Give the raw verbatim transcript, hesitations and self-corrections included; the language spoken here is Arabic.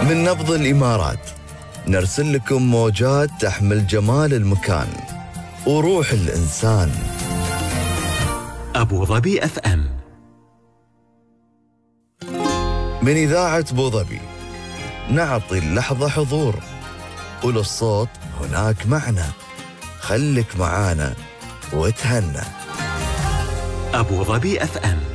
من نبض الإمارات نرسل لكم موجات تحمل جمال المكان وروح الإنسان. أبو ظبي أف أم. من إذاعة أبو ظبي نعطي اللحظة حضور، وللصوت هناك معنى. خلك معانا وتهنى. أبو ظبي أف أم.